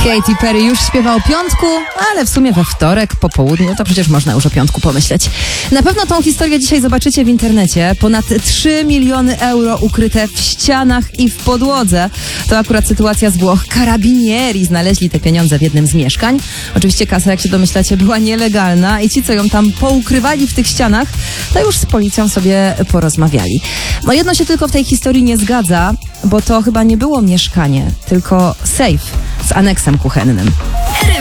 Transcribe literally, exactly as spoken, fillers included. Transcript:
Katy Perry już śpiewa o piątku, ale w sumie we wtorek po południu to przecież można już o piątku pomyśleć. Na pewno tą historię dzisiaj zobaczycie w internecie. Ponad trzy miliony euro ukryte w ścianach i w podłodze. To akurat sytuacja z Włoch. Karabinieri znaleźli te pieniądze w jednym z mieszkań. Oczywiście kasa, jak się domyślacie, była nielegalna i ci, co ją tam poukrywali w tych ścianach, to już z policją sobie porozmawiali. No jedno się tylko w tej historii nie zgadza, bo to chyba nie było mieszkanie, tylko sejf z aneksem kuchennym.